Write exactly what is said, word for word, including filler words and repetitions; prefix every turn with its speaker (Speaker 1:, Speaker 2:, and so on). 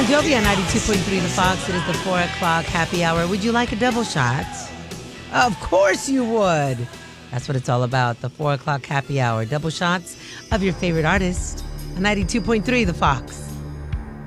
Speaker 1: Jovi on ninety-two point three The Fox. It is the four o'clock happy hour. Would you like a double shot? Of course you would. That's what it's all about. The four o'clock happy hour. Double shots of your favorite artist on ninety-two point three The Fox.